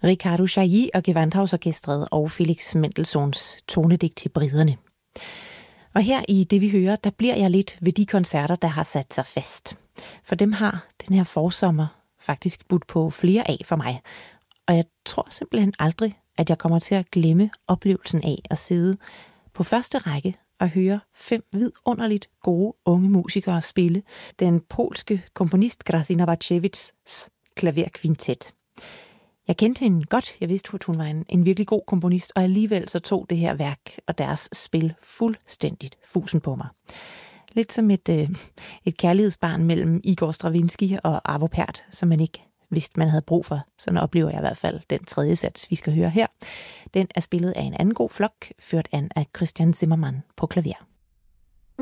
Ricardo Chailly og Gewandhausorkestret og Felix Mendelssohns tonedigt til Briderne. Og her i det vi hører, der bliver jeg lidt ved de koncerter, der har sat sig fast. For dem har den her forsommer faktisk budt på flere af for mig. Og jeg tror simpelthen aldrig, at jeg kommer til at glemme oplevelsen af at sidde på første række og høre 5 vidunderligt gode unge musikere spille den polske komponist Grażyna Bacewicz's klaverkvintet. Jeg kendte hende godt, jeg vidste, at hun var en virkelig god komponist, og alligevel så tog det her værk og deres spil fuldstændigt fusen på mig. Lidt som et kærlighedsbarn mellem Igor Stravinsky og Arvo Pärt, som man ikke vidste, man havde brug for. Sådan oplever jeg i hvert fald den tredje sats, vi skal høre her. Den er spillet af en anden god flok, ført an af Christian Zimmermann på klaver.